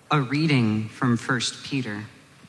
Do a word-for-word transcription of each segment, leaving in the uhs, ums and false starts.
A reading from First Peter.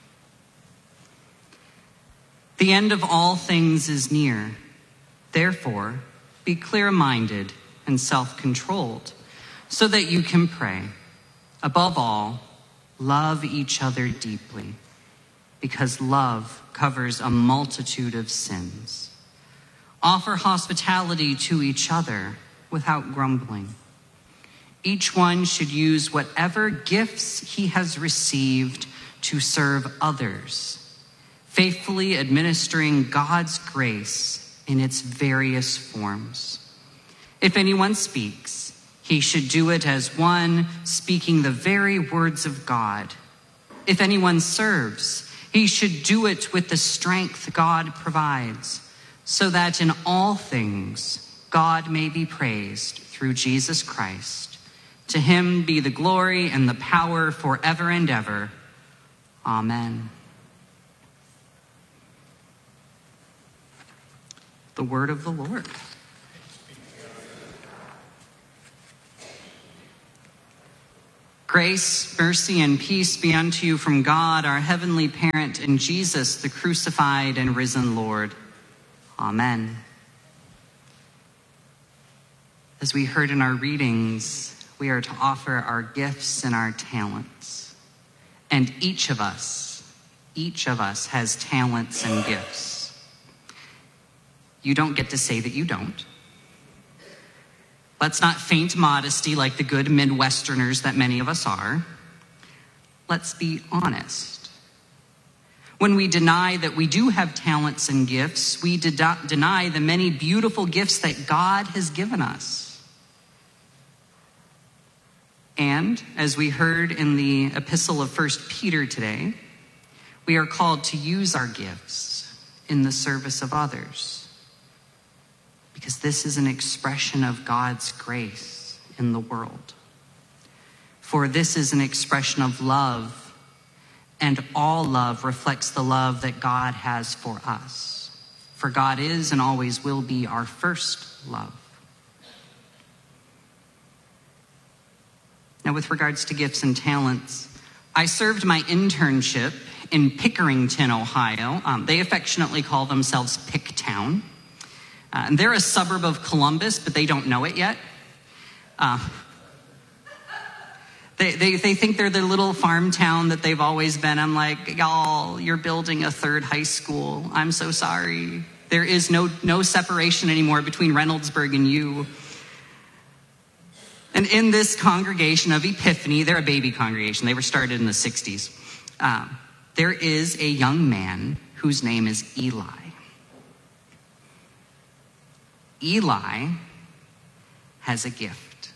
The end of all things is near. Therefore, be clear-minded and self-controlled so that you can pray. Above all, love each other deeply, because love covers a multitude of sins. Offer hospitality to each other without grumbling. Each one should use whatever gifts he has received to serve others, faithfully administering God's grace in its various forms. If anyone speaks, he should do it as one speaking the very words of God. If anyone serves, he should do it with the strength God provides, so that in all things God may be praised through Jesus Christ. To him be the glory and the power forever and ever. Amen. The word of the Lord. Grace, mercy, and peace be unto you from God, our heavenly parent, and Jesus, the crucified and risen Lord. Amen. As we heard in our readings, we are to offer our gifts and our talents. And each of us, each of us has talents and gifts. You don't get to say that you don't. Let's not feign modesty like the good Midwesterners that many of us are. Let's be honest. When we deny that we do have talents and gifts, we de- deny the many beautiful gifts that God has given us. And as we heard in the epistle of First Peter today, we are called to use our gifts in the service of others, because this is an expression of God's grace in the world. For this is an expression of love, and all love reflects the love that God has for us. For God is and always will be our first love. Now, with regards to gifts and talents, I served my internship in Pickerington, Ohio. Um, they affectionately call themselves Picktown. Uh, and they're a suburb of Columbus, but they don't know it yet. Uh, they, they, they think they're the little farm town that they've always been. I'm like, y'all, you're building a third high school. I'm so sorry. There is no, no separation anymore between Reynoldsburg and you. And in this congregation of Epiphany, they're a baby congregation. They were started in the sixties. Uh, there is a young man whose name is Eli. Eli has a gift.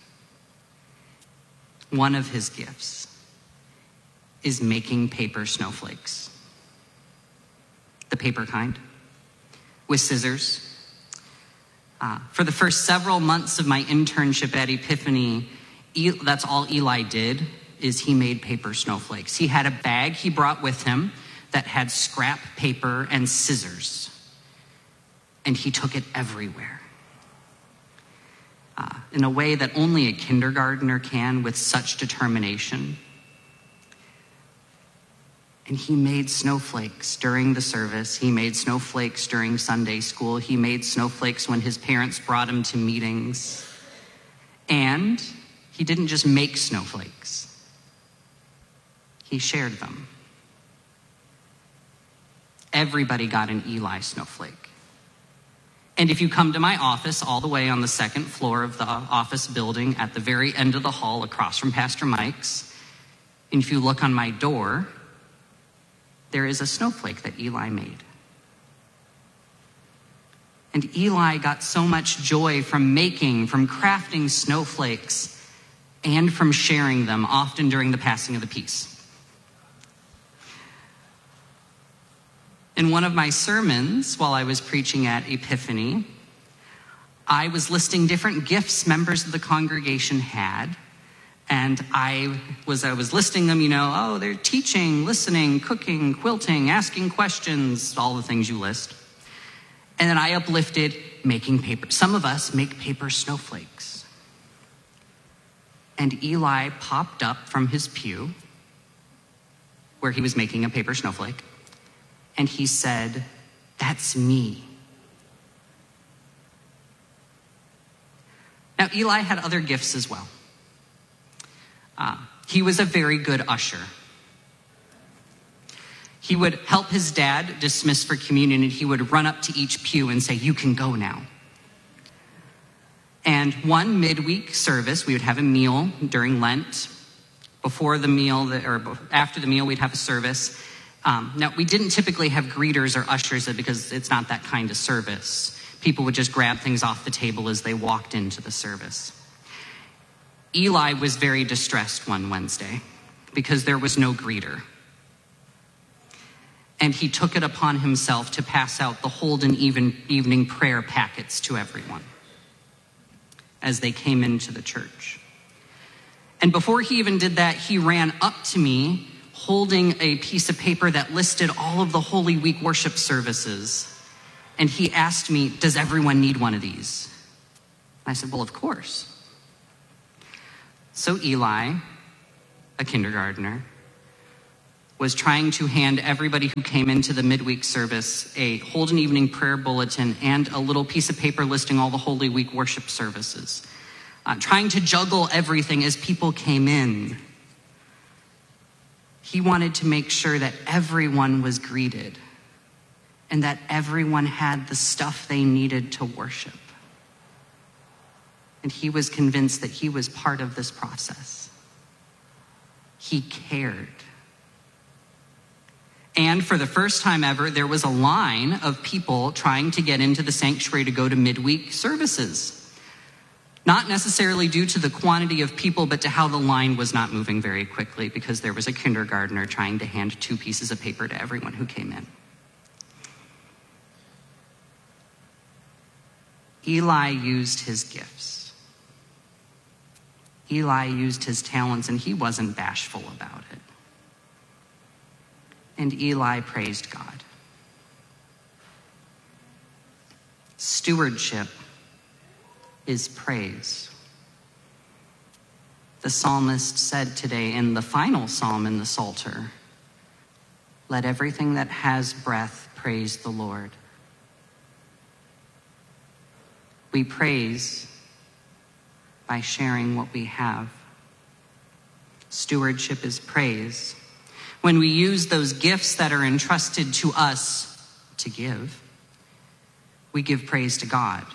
One of his gifts is making paper snowflakes. The paper kind, with scissors. Uh, for the first several months of my internship at Epiphany, e- that's all Eli did, is he made paper snowflakes. He had a bag he brought with him that had scrap paper and scissors, and he took it everywhere. Uh, in a way that only a kindergartner can, with such determination. And he made snowflakes during the service. He made snowflakes during Sunday school. He made snowflakes when his parents brought him to meetings. And he didn't just make snowflakes. He shared them. Everybody got an Eli snowflake. And if you come to my office all the way on the second floor of the office building at the very end of the hall across from Pastor Mike's, and if you look on my door, there is a snowflake that Eli made. And Eli got so much joy from making, from crafting snowflakes, and from sharing them, often during the passing of the peace. In one of my sermons, while I was preaching at Epiphany, I was listing different gifts members of the congregation had. And I was I was listing them, you know, oh, they're teaching, listening, cooking, quilting, asking questions, all the things you list. And then I uplifted making paper. Some of us make paper snowflakes. And Eli popped up from his pew where he was making a paper snowflake. And he said, "That's me." Now, Eli had other gifts as well. Uh, he was a very good usher. He would help his dad dismiss for communion, and he would run up to each pew and say, "You can go now." And one midweek service, we would have a meal during Lent. Before the meal, or after the meal, we'd have a service. Um, now, we didn't typically have greeters or ushers because it's not that kind of service. People would just grab things off the table as they walked into the service. Eli was very distressed one Wednesday because there was no greeter. And he took it upon himself to pass out the Holden even, evening prayer packets to everyone as they came into the church. And before he even did that, he ran up to me holding a piece of paper that listed all of the Holy Week worship services. And he asked me, "Does everyone need one of these?" I said, "Well, of course." So Eli, a kindergartner, was trying to hand everybody who came into the midweek service a Holden evening prayer bulletin and a little piece of paper listing all the Holy Week worship services, uh, trying to juggle everything as people came in. He wanted to make sure that everyone was greeted and that everyone had the stuff they needed to worship. And he was convinced that he was part of this process. He cared. And for the first time ever, there was a line of people trying to get into the sanctuary to go to midweek services. Not necessarily due to the quantity of people, but to how the line was not moving very quickly because there was a kindergartner trying to hand two pieces of paper to everyone who came in. Eli used his gifts. Eli used his talents, and he wasn't bashful about it. And Eli praised God. Stewardship is praise. The psalmist said today in the final psalm in the Psalter, "Let everything that has breath praise the Lord." We praise by sharing what we have. Stewardship is praise. When we use those gifts that are entrusted to us to give, we give praise to God.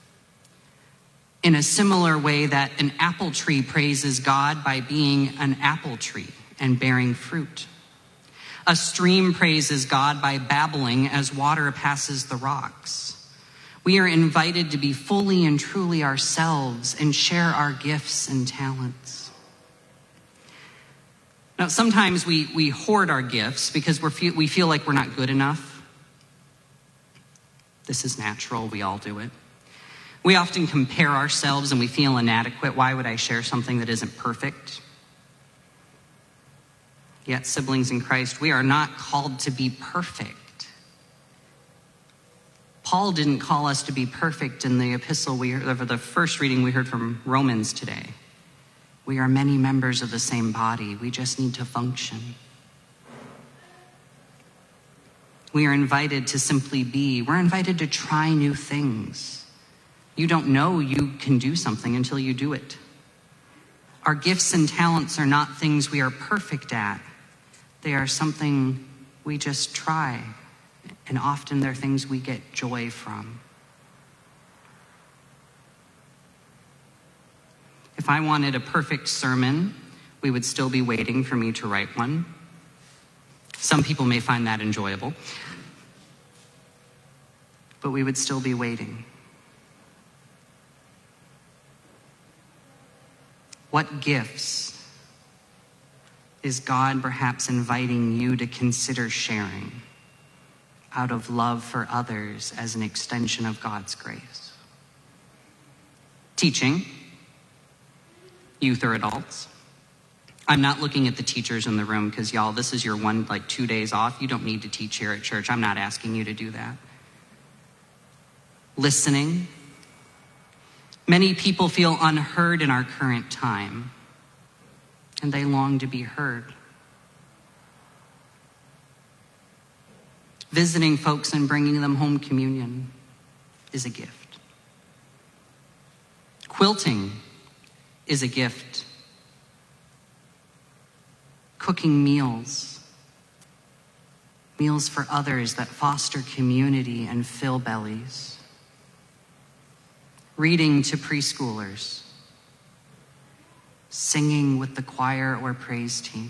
In a similar way that an apple tree praises God by being an apple tree and bearing fruit. A stream praises God by babbling as water passes the rocks. We are invited to be fully and truly ourselves and share our gifts and talents. Now, sometimes we, we hoard our gifts because we're fe- we feel like we're not good enough. This is natural. We all do it. We often compare ourselves and we feel inadequate. Why would I share something that isn't perfect? Yet, siblings in Christ, we are not called to be perfect. Paul didn't call us to be perfect in the epistle we heard, or the first reading we heard from Romans today. We are many members of the same body. We just need to function. We are invited to simply be. We're invited to try new things. You don't know you can do something until you do it. Our gifts and talents are not things we are perfect at. They are something we just try. And often they're things we get joy from. If I wanted a perfect sermon, we would still be waiting for me to write one. Some people may find that enjoyable. But we would still be waiting. What gifts is God perhaps inviting you to consider sharing out of love for others as an extension of God's grace? Teaching, youth or adults. I'm not looking at the teachers in the room because y'all, this is your one, like two days off. You don't need to teach here at church. I'm not asking you to do that. Listening. Many people feel unheard in our current time, and they long to be heard. Visiting folks and bringing them home communion is a gift. Quilting is a gift. Cooking meals, meals for others that foster community and fill bellies. Reading to preschoolers, singing with the choir or praise team,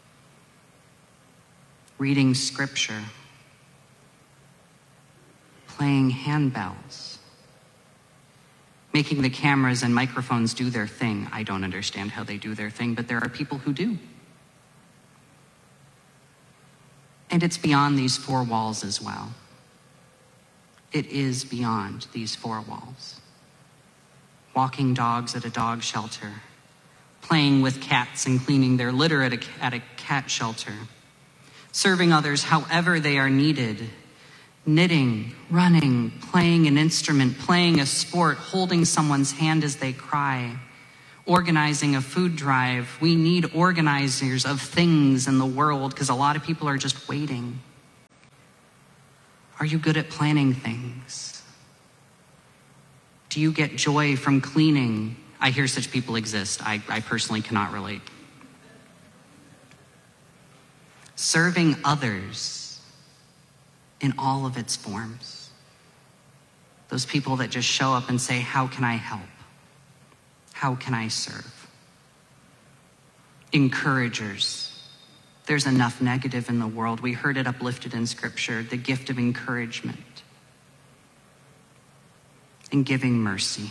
reading scripture, playing handbells, making the cameras and microphones do their thing. I don't understand how they do their thing, but there are people who do. And it's beyond these four walls as well. It is beyond these four walls. Walking dogs at a dog shelter, playing with cats and cleaning their litter at a, at a cat shelter, serving others however they are needed, knitting, running, playing an instrument, playing a sport, holding someone's hand as they cry, organizing a food drive. We need organizers of things in the world because a lot of people are just waiting. Are you good at planning things? Do you get joy from cleaning? I hear such people exist. I, I personally cannot relate. Serving others in all of its forms. Those people that just show up and say, how can I help? How can I serve? Encouragers. There's enough negative in the world. We heard it uplifted in Scripture, the gift of encouragement and giving mercy.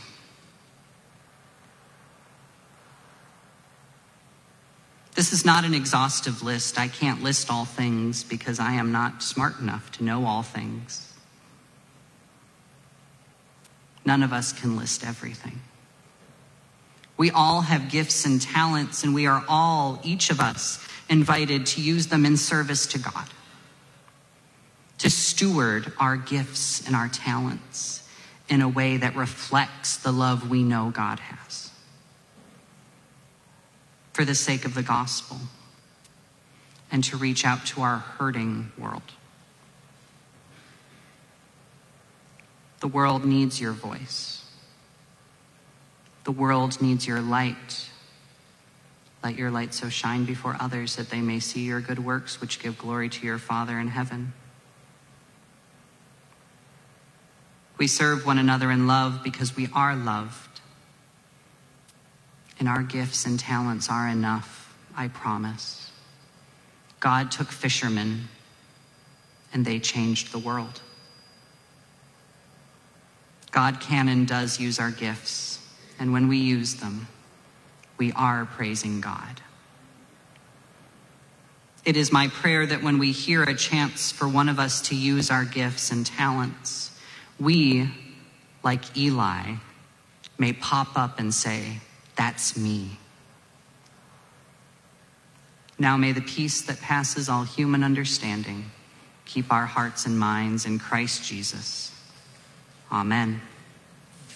This is not an exhaustive list. I can't list all things because I am not smart enough to know all things. None of us can list everything. We all have gifts and talents, and we are all, each of us, invited to use them in service to God, to steward our gifts and our talents in a way that reflects the love we know God has, for the sake of the gospel, and to reach out to our hurting world. The world needs your voice. The world needs your light. Let your light so shine before others that they may see your good works, which give glory to your Father in heaven. We serve one another in love because we are loved. And our gifts and talents are enough, I promise. God took fishermen, and they changed the world. God can and does use our gifts, and when we use them, we are praising God. It is my prayer that when we hear a chance for one of us to use our gifts and talents, we, like Eli, may pop up and say, "That's me." Now may the peace that passes all human understanding keep our hearts and minds in Christ Jesus. Amen.